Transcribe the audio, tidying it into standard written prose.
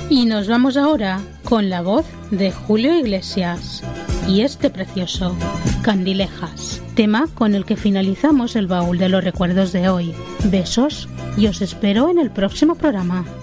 Y nos vamos ahora con la voz de Julio Iglesias y este precioso Candilejas, tema con el que finalizamos el baúl de los recuerdos de hoy. Besos y os espero en el próximo programa.